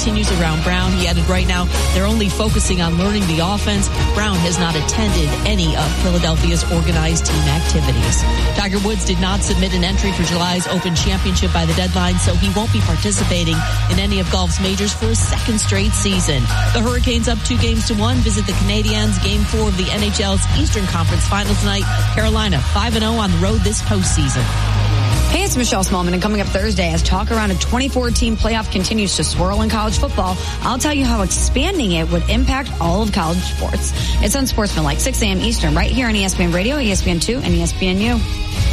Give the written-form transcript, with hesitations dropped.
continues around Brown. He added right now they're only focusing on learning the offense. Brown has not attended any of Philadelphia's organized team activities. Tiger Woods did not submit an entry for July's Open Championship by the deadline, so he won't be participating in any of golf's majors for a second straight season. The Hurricanes up 2-1 visit the Canadiens. Game 4 of the NHL's Eastern Conference Final tonight. Carolina 5-0 on the road this postseason. Hey, it's Michelle Smallman, and coming up Thursday, as talk around a 24-team playoff continues to swirl in college football, I'll tell you how expanding it would impact all of college sports. It's Unsportsmanlike, 6 a.m. Eastern, right here on ESPN Radio, ESPN2, and ESPNU.